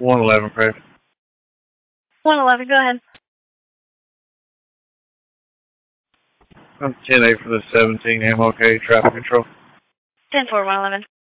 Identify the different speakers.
Speaker 1: 111, Craig.
Speaker 2: 111, go ahead.
Speaker 1: I'm 10-8 for the 17, MLK, traffic control.
Speaker 2: 10-4, 111.